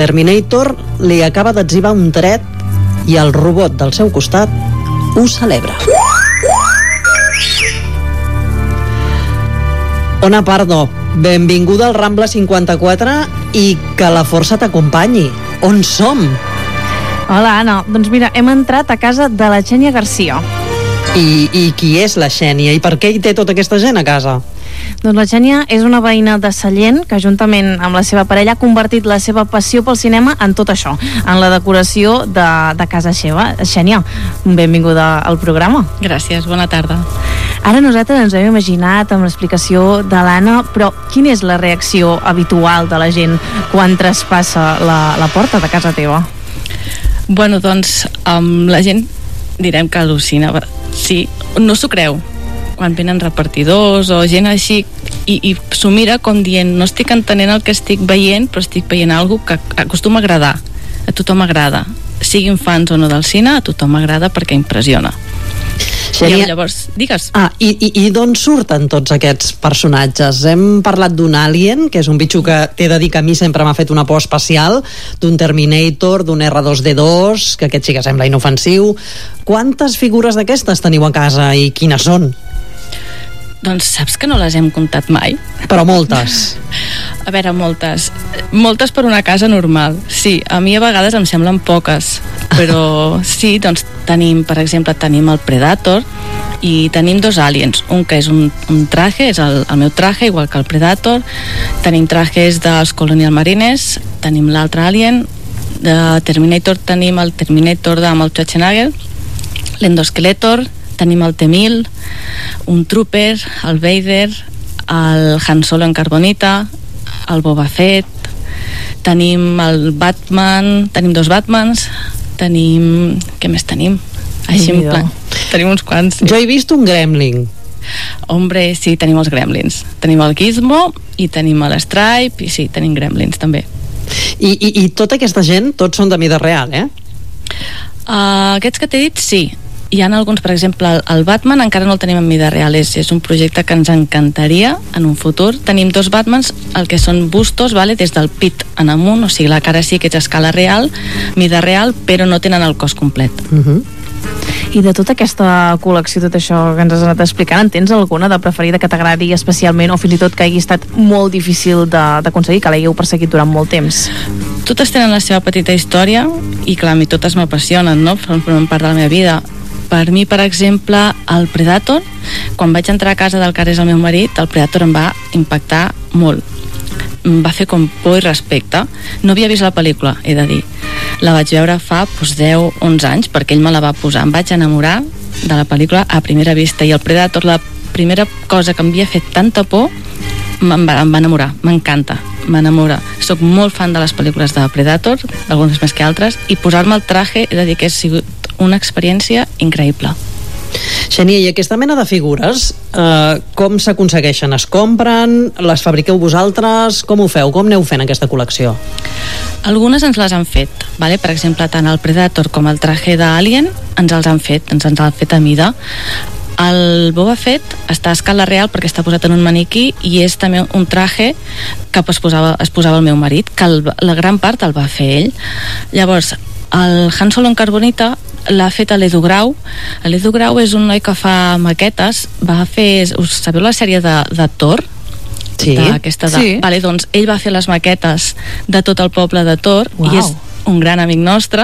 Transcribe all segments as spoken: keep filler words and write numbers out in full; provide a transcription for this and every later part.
Terminator li acaba d'etzibar un tret i el robot del seu costat ho celebra. Ona Pardo, benvinguda al Rambla cinquanta-quatre i que la força t'acompanyi. On som? Hola, Anna. Doncs mira, hem entrat a casa de la Xènia Garcia. I, I qui és la Xènia? I per què hi té tota aquesta gent a casa? Doncs la Xènia és una veïna de Sallent que juntament amb la seva parella ha convertit la seva passió pel cinema en tot això, en la decoració de, de casa seva. Xènia, benvinguda al programa. Gràcies, bona tarda. Ara nosaltres ens hem imaginat amb l'explicació de l'Anna, però quina és la reacció habitual de la gent quan traspassa la, la porta de casa teva? Bueno, doncs um, la gent direm que al·lucina. Sí, no s'ho creu quan venen repartidors o gent així i, i s'ho mira com dient no estic entenent el que estic veient, però estic veient alguna que acostuma a agradar, a tothom agrada, siguin fans o no del cine, a tothom agrada perquè impressiona. Xènia... I llavors, digues. Ah, i, i, i d'on surten tots aquests personatges? Hem parlat d'un Alien, que és un bitxo que t'he de dir que a mi sempre m'ha fet una por especial, d'un Terminator, d'un erre dos de dos, que aquest sí que sembla inofensiu. Quantes figures d'aquestes teniu a casa i quines són? Doncs saps que no les hem comptat mai? Però moltes. A veure, moltes. Moltes per una casa normal. Sí, a mi a vegades em semblen poques, però sí, doncs tenim, per exemple, tenim el Predator i tenim dos aliens. Un que és un, un traje, és el, el meu traje, igual que el Predator. Tenim trajes dels Colonial Marines, tenim l'altre alien. De Terminator tenim el Terminator amb el Schwarzenegger, l'Endoskeletor, tenim el T mil, un Trooper, el Vader, el Han Solo en carbonita, el Boba Fett, tenim el Batman, tenim dos Batmans, tenim... què més tenim? Així en plan, tenim uns quants. Sí. Jo he vist un Gremlin. Hombre, sí, tenim els Gremlins. Tenim el Gizmo i tenim l'Stripe i sí, tenim Gremlins també. I, i, i tota aquesta gent, tots són de mida real, eh? Uh, aquests que t'he dit, sí. Hi ha alguns, per exemple, el Batman encara no el tenim en mida real, és, és un projecte que ens encantaria en un futur. Tenim dos Batmans, el que són bustos, vale, des del pit en amunt, o sigui, la cara sí que és a escala real, mida real, però no tenen el cos complet. Uh-huh. I de tota aquesta col·lecció, tot això que ens has anat explicant, en tens alguna de preferida que t'agradi especialment o fins i tot que hagi estat molt difícil d'aconseguir, que l'hagueu perseguit durant molt temps? Totes tenen la seva petita història i clar, a mi totes m'apassionen, no? Formen part de la meva vida. Per mi, per exemple, el Predator, quan vaig entrar a casa del que ara és el meu marit, el Predator em va impactar molt. Em va fer com por i respecte. No havia vist la pel·lícula, he de dir. La vaig veure fa doncs, deu onze anys, perquè ell me la va posar. Em vaig enamorar de la pel·lícula a primera vista, i el Predator, la primera cosa que em havia fet tanta por, em va, em va enamorar. M'encanta, m'enamora. Soc molt fan de les pel·lícules de Predator, algunes més que altres, i posar-me el traje, he de dir que ha sigut una experiència increïble. Xènia, i aquesta mena de figures, eh, com s'aconsegueixen? Es compren? Les fabriqueu vosaltres? Com ho feu? Com aneu fent aquesta col·lecció? Algunes ens les han fet, vale? Per exemple, tant el Predator com el traje d'Alien ens els han fet, ens els han fet a mida. El Boba Fett està a escala real perquè està posat en un maniquí i és també un traje que es posava, es posava el meu marit, que el, la gran part el va fer ell. Llavors, el Han Solo en carbonita l'ha fet a l'Edu Grau. L'Edu Grau és un noi que fa maquetes, va fer, us sabeu la sèrie de, de Thor? Sí. Aquesta de, sí. Vale, doncs ell va fer les maquetes de tot el poble de Thor. Uau. I és un gran amic nostre.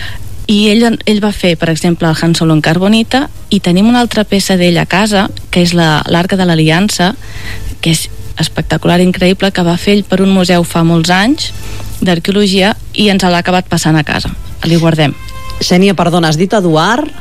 I ell, ell va fer, per exemple, el Han Solo en carbonita, i tenim una altra peça d'ell a casa, que és la, l'Arca de l'Aliança, que és espectacular, increïble, que va fer ell per un museu fa molts anys d'arqueologia i ens l'ha acabat passant a casa. Li guardem. Xènia, perdona, has dit Eduard?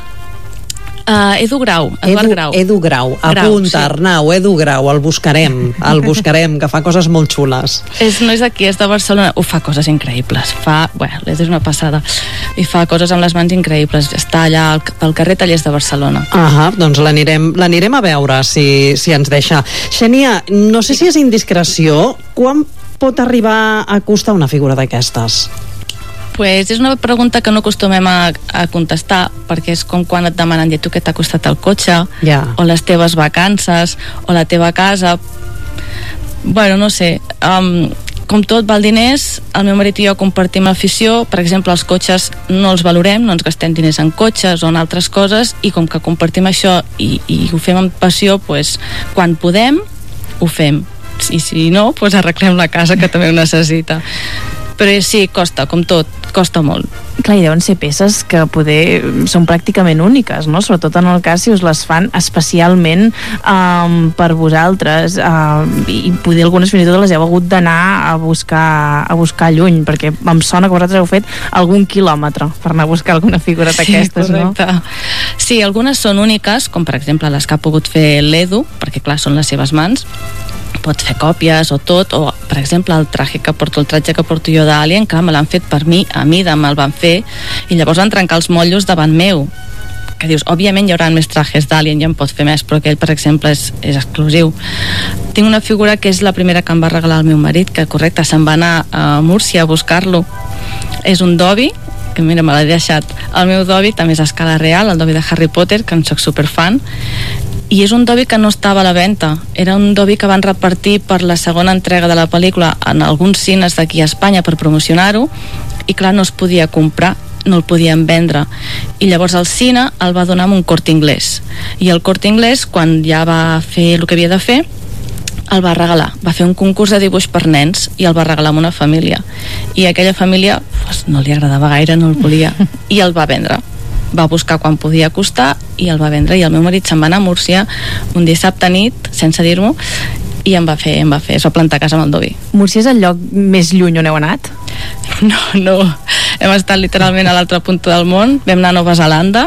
Uh, Edu Grau, Eduard Edu, Grau. Edu Grau, Grau, apunta, sí. Arnau, Edu Grau, el buscarem, el buscarem, que fa coses molt xules. És, no és d'aquí, és de Barcelona. Ho fa coses increïbles. Fa, bueno, és una passada. I fa coses amb les mans increïbles. Està allà al, al carrer Tallers de Barcelona. Ah, doncs l'anirem l'anirem a veure, si, si ens deixa. Xènia, no sé si és indiscreció, quan pot arribar a costar una figura d'aquestes? Pues és una pregunta que no acostumem a, a contestar, perquè és com quan et demanen, i tu què t'ha costat el cotxe, yeah. o les teves vacances, o la teva casa. Bueno, no sé, um, com tot val diners, el meu marit i jo compartim l'afició. Per exemple, els cotxes no els valorem, no ens gastem diners en cotxes o en altres coses, i com que compartim això i, i ho fem amb passió, pues, quan podem ho fem, i si no, pues arreglem la casa, que també ho necessita. Però sí, costa, com tot, costa molt. Clar, i deuen ser peces que poder són pràcticament úniques, no? Sobretot en el cas si us les fan especialment um, per vosaltres, uh, i poder algunes fins i tot les heu hagut d'anar a buscar a buscar lluny, perquè em sona que vosaltres heu fet algun quilòmetre per anar a buscar alguna figura d'aquestes, sí, no? Sí, algunes són úniques, com per exemple les que ha pogut fer l'Edu, perquè clar, són les seves mans, pots fer còpies o tot, o per exemple el traje que porto, el tratge que porto jo d'Alien, clar, me l'han fet per mi, a mi me'l van fer, i llavors van trencar els motllos davant meu, que dius, òbviament hi haurà més trajes d'Alien, ja en pot fer més, però aquell, per exemple, és, és exclusiu. Tinc una figura que és la primera que em va regalar el meu marit, que correcte, se'n va anar a Múrcia a buscar-lo. És un Dobby, que mira, me l'he deixat. El meu Dobby també és a escala real, el Dobby de Harry Potter, que en soc superfan, i és un Dobby que no estava a la venda, era un Dobby que van repartir per la segona entrega de la pel·lícula en alguns cines d'aquí a Espanya per promocionar-ho, i clar, no es podia comprar, no el podien vendre, i llavors el cine el va donar amb un Corte Inglés, i el Corte Inglés, quan ja va fer el que havia de fer, el va regalar, va fer un concurs de dibuix per nens i el va regalar a una família, i aquella família pues, no li agradava gaire, no el volia, i el va vendre. Va buscar quan podia costar i el va vendre, i el meu marit se'n va anar a Múrcia un dissabte nit, sense dir-m'ho, i em va fer, em va fer, es va plantar a casa amb el Dobby. Múrcia és el lloc més lluny on heu anat? No, no, hem estat literalment a l'altra punta del món, vam anar a Nova Zelanda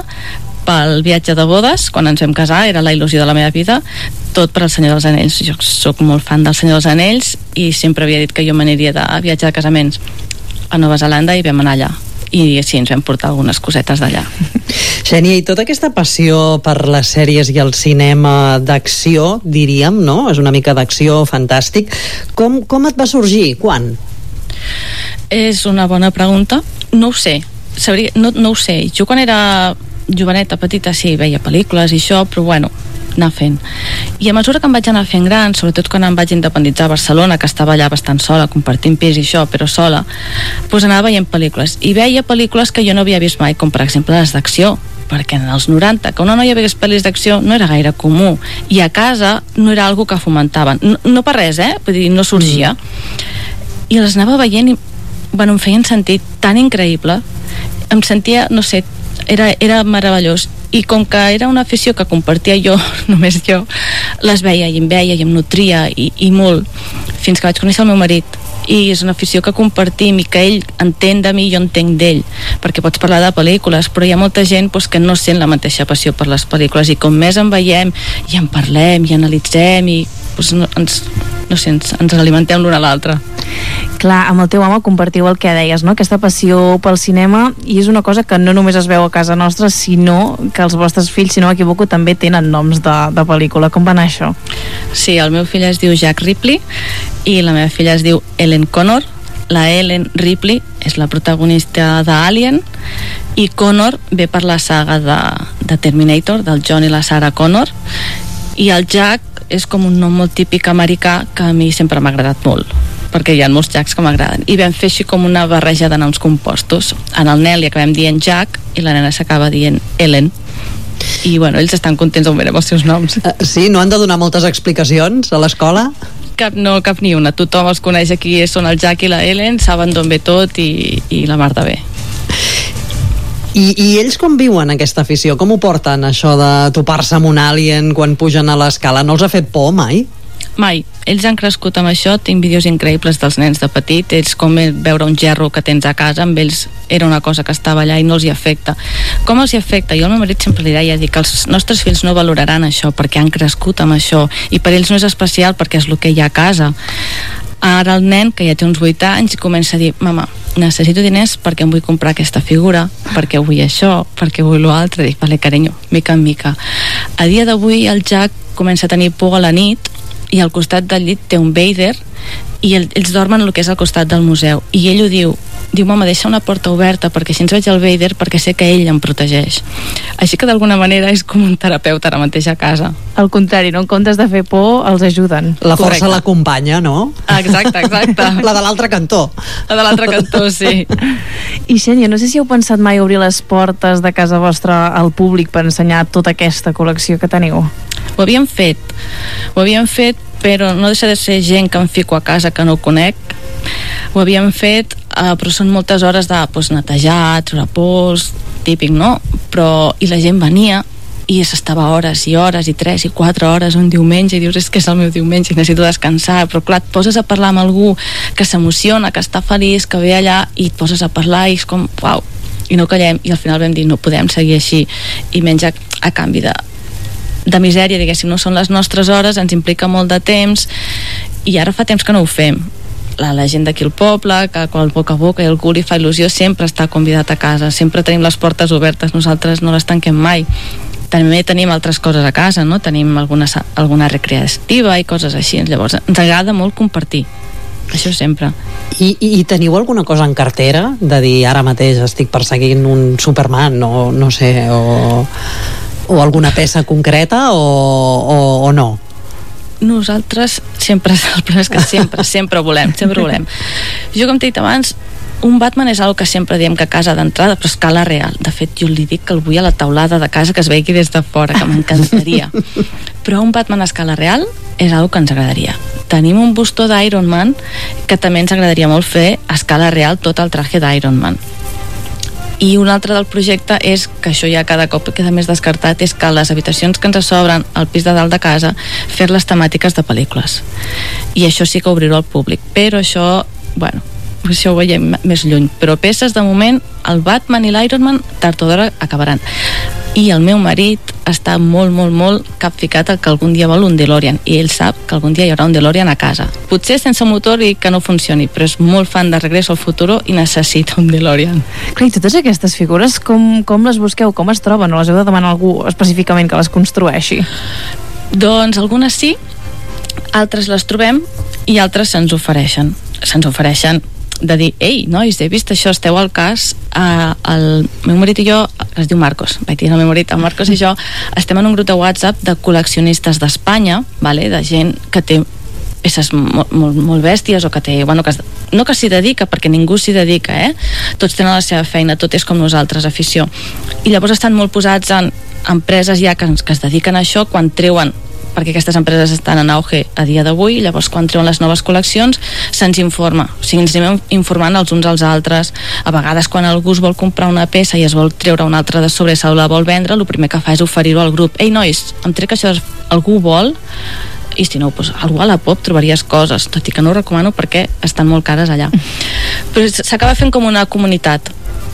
pel viatge de bodes, quan ens vam casar, era la il·lusió de la meva vida, tot per al Senyor dels Anells. Jo sóc molt fan del Senyor dels Anells i sempre havia dit que jo m'aniria de viatge de casaments a Nova Zelanda, i vam anar allà. I sí, ens vam portar algunes cosetes d'allà. Xènia, i tota aquesta passió per les sèries i el cinema d'acció, diríem, no? És una mica d'acció fantàstic. Com, com et va sorgir? Quan? És una bona pregunta. No ho sé. Sabria, no, no ho sé. Jo quan era joveneta, petita, sí, veia pel·lícules i això, però bueno, anar fent. I a mesura que em vaig anar fent gran, sobretot quan em vaig independitzar a Barcelona, que estava allà bastant sola, compartint pis i això, però sola, doncs anava veient pel·lícules. I veia pel·lícules que jo no havia vist mai, com per exemple les d'acció, perquè en els noranta, que una noia vegués pel·lis d'acció no era gaire comú, i a casa no era algo que fomentaven. No, no per res, eh? Vull dir, no sorgia. Mm. I les anava veient i, bueno, em feien sentit tan increïble. Em sentia, no sé, era, era meravellós. I com que era una afició que compartia jo, només jo, les veia i em veia i em nutria i, i molt, fins que vaig conèixer el meu marit, i és una afició que compartim i que ell entén de mi i jo entenc d'ell, perquè pots parlar de pel·lícules, però hi ha molta gent pues, que no sent la mateixa passió per les pel·lícules, i com més en veiem i en parlem i analitzem i pues, no, ens, no sé, ens, ens alimentem l'un a l'altre. Clar, amb el teu home compartiu el que deies, no? Aquesta passió pel cinema, i és una cosa que no només es veu a casa nostra, sinó que els vostres fills, si no m'equivoco, també tenen noms de, de pel·lícula. Com va anar això? Sí, el meu fill es diu Jack Ripley i la meva filla es diu Ellen Connor. La Ellen Ripley és la protagonista d'Alien, i Connor ve per la saga de, de Terminator, del John i la Sarah Connor, i el Jack és com un nom molt típic americà que a mi sempre m'ha agradat molt, perquè hi ha molts Jacks que m'agraden, i vam fer així com una barreja de noms compostos. En el nen li acabem dient Jack i la nena s'acaba dient Ellen, i bueno, ells estan contents on verem els seus noms. Uh, sí, no han de donar moltes explicacions a l'escola? Cap, no, cap ni una, tothom els coneix aquí, són el Jack i la Ellen, saben d'on ve tot i, i la mar de bé. I, I ells com viuen aquesta afició? Com ho porten, això de topar-se amb un alien quan pugen a l'escala? No els ha fet por mai? Mai. Ells han crescut amb això, tinc vídeos increïbles dels nens de petit, ells com veure un gerro que tens a casa, amb ells era una cosa que estava allà i no els hi afecta. Com els hi afecta? Jo al meu marit sempre li deia dir que els nostres fills no valoraran això perquè han crescut amb això, i per ells no és especial perquè és el que hi ha a casa. Ara el nen, que ja té uns vuit anys, comença a dir, mama, necessito diners perquè em vull comprar aquesta figura, perquè vull això, perquè vull l'altre. Dic, vale, carinyo, mica en mica. A dia d'avui el Jack comença a tenir por a la nit, i al costat del llit té un Vader, i el, ells dormen el que és al costat del museu, i ell ho diu, diu, mama, deixa una porta oberta perquè així ens veig el Vader, perquè sé que ell em protegeix. Així que d'alguna manera és com un terapeuta ara mateix a casa. Al contrari, no? En comptes de fer por, els ajuden. La força l'acompanya, no? Exacte, exacte. La de l'altre cantó. La de l'altre cantó, sí. I Xènia, no sé si heu pensat mai obrir les portes de casa vostra al públic per ensenyar tota aquesta col·lecció que teniu. Ho havíem fet, ho havíem fet, però no deixa de ser gent que em fico a casa que no conec. Ho havíem fet, eh, però són moltes hores de pues, netejar, treure pols, típic, no? Però, i la gent venia i s'estava hores i hores i tres i quatre hores un diumenge i dius, és que és el meu diumenge i necessito descansar, però clar, et poses a parlar amb algú que s'emociona, que està feliç, que ve allà i et poses a parlar i és com, uau, i no callem, i al final vam dir, no podem seguir així, i menys a, a canvi de de misèria, diguéssim, no són les nostres hores, ens implica molt de temps i ara fa temps que no ho fem. La, la gent d'aquí al poble, que quan boca a boca i algú li fa il·lusió, sempre està convidat a casa, sempre tenim les portes obertes, nosaltres no les tanquem mai. També tenim altres coses a casa, no? Tenim alguna, alguna recreativa i coses així, llavors ens agrada molt compartir, això sempre. I, i, i teniu alguna cosa en cartera de dir ara mateix estic perseguint un Superman o no sé, o... o alguna peça concreta o, o, o no? Nosaltres sempre, el problema és que sempre, sempre volem, sempre volem. Jo, com t'he dit abans, un Batman és una que sempre diem que a casa d'entrada, però a escala real. De fet, jo li dic que el vull a la taulada de casa, que es vegi des de fora, que m'encantaria. Però un Batman a escala real és una que ens agradaria. Tenim un bustó d'Iron Man que també ens agradaria molt fer a escala real tot el traje d'Iron Man. I un altre del projecte és, que això ja cada cop queda més descartat, és que les habitacions que ens sobren al pis de dalt de casa, fer-les temàtiques de pel·lícules. I això sí que obrir-ho al públic. Però això, bueno, això ho veiem més lluny. Però peces, de moment, el Batman i l'Iron Man tard o d'hora acabaran. I el meu marit està molt, molt, molt capficat al que algun dia vol un DeLorean, i ell sap que algun dia hi haurà un DeLorean a casa. Potser sense motor i que no funcioni, però és molt fan de Regreso al Futuro i necessita un DeLorean. Clar, i totes aquestes figures, com, com les busqueu? Com es troben? O les heu de demanar a algú específicament que les construeixi? Doncs algunes sí, altres les trobem i altres se'ns ofereixen. Se'ns ofereixen de dir, ei, nois, he vist això, esteu al cas. Uh, el meu marit i jo, es diu Marcos, vaig dir el meu marit, el Marcos i jo estem en un grup de WhatsApp de col·leccionistes d'Espanya, vale? De gent que té peces molt, molt, molt bèsties o que té, bueno, que es, no que s'hi dedica, perquè ningú s'hi dedica, eh? Tots tenen la seva feina, tot és com nosaltres, afició. I llavors estan molt posats en empreses ja que, que es dediquen a això, quan treuen, perquè aquestes empreses estan en auge a dia d'avui, llavors quan treuen les noves col·leccions se'ns informa, o sigui, ens anem informant els uns als altres. A vegades quan algú es vol comprar una peça i es vol treure una altra de sobre, se la vol vendre, el primer que fa és oferir-ho al grup. Ei, nois, em trec això, algú vol? I si no, doncs, algú a la pop trobaries coses, tot i que no ho recomano perquè estan molt cares allà. Però s'acaba fent com una comunitat.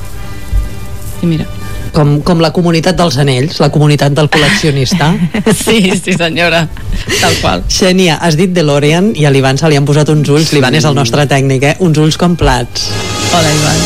I mira, Com, com la comunitat dels anells, la comunitat del col·leccionista. Sí, sí senyora, tal qual. Xènia, has dit DeLorean i a l'Ivan se li han posat uns ulls, l'Ivan és el nostre tècnic, eh? Uns ulls com plats. Hola, Ivan.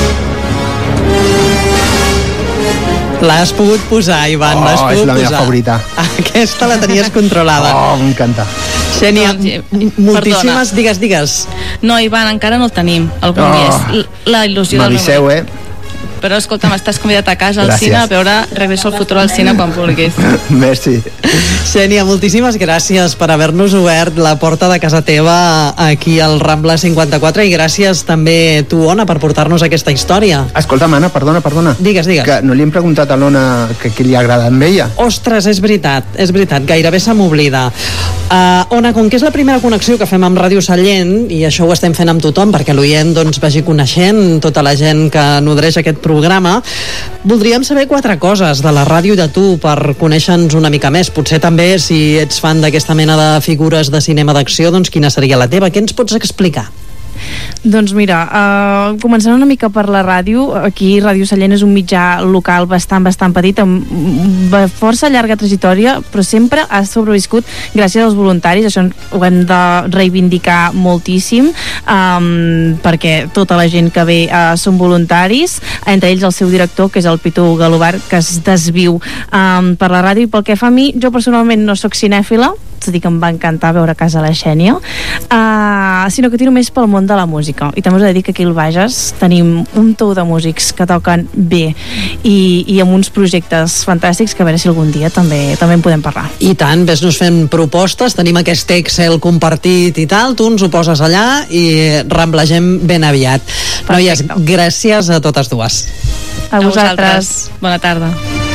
L'has pogut posar, Ivan, oh, l'has pogut posar. És la meva favorita. Aquesta la tenies controlada. Oh, m'encanta. Xènia, no, moltíssimes, perdona. digues, digues. No, Ivan, encara no el tenim, algun Oh. dia és la il·lusió del meu M'aviseu, marit. eh? Però escolta'm, estàs convidat a casa al Gràcies. cine a veure Regreso al Futuro al cine quan vulguis. Merci. Xènia, moltíssimes gràcies per haver-nos obert la porta de casa teva aquí al Rambla cinquanta-quatre i gràcies també tu, Ona, per portar-nos aquesta història. Escolta, Mana, perdona, perdona. Digues, digues. Que no li hem preguntat a l'Ona que què li agrada amb ella. Ostres, és veritat, és veritat, gairebé se m'oblida. Uh, Ona, com que és la primera connexió que fem amb Ràdio Sallent, i això ho estem fent amb tothom perquè l'oient doncs, vagi coneixent tota la gent que nodreix aquest programa, voldríem saber quatre coses de la ràdio i de tu per conèixer-nos una mica més. Potser també, si ets fan d'aquesta mena de figures de cinema d'acció, doncs quina seria la teva? Què ens pots explicar? Doncs mira, uh, començant una mica per la ràdio, aquí Ràdio Sallent és un mitjà local bastant, bastant petit, amb força llarga trajectòria, però sempre ha sobreviscut gràcies als voluntaris. Això ho hem de reivindicar moltíssim, um, perquè tota la gent que ve uh, són voluntaris, entre ells el seu director, que és el Pitu Galobar, que es desviu um, per la ràdio. I pel que fa a mi, jo personalment no sóc cinèfila, t'ho dic, em va encantar veure Casa la Xènia, uh, sinó que tiro més pel món de la música. I també us he de dir que aquí al Bages tenim un tou de músics que toquen bé i, i amb uns projectes fantàstics que a veure si algun dia també, també en podem parlar. I tant, vés-nos fent propostes, tenim aquest Excel compartit i tal, tu ens ho poses allà i remblegem ben aviat. Noies, gràcies a totes dues. A vosaltres. Bona tarda.